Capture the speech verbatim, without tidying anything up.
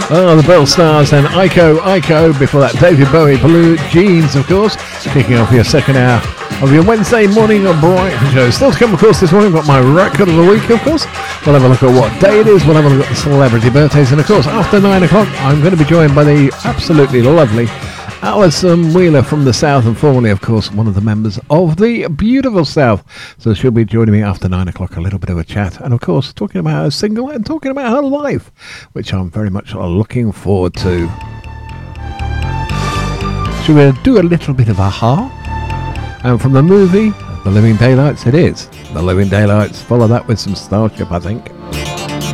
Oh, the Bell Stars and Ico, Ico. Before that, David Bowie, Blue Jeans, of course. Kicking off your second hour of your Wednesday morning of Brighton show. Still to come, of course, this morning. Got my record of the week, of course. We'll have a look at what day it is. We'll have a look at the celebrity birthdays. And, of course, after nine o'clock, I'm going to be joined by the absolutely lovely Alison Wheeler from the South, and formerly, of course, one of the members of the Beautiful South. So she'll be joining me after nine o'clock, a little bit of a chat, and of course talking about her single and talking about her life, which I'm very much looking forward to. Should we do a little bit of a-ha? And from the movie The Living Daylights, it is The Living Daylights. Follow that with some Starship, I think.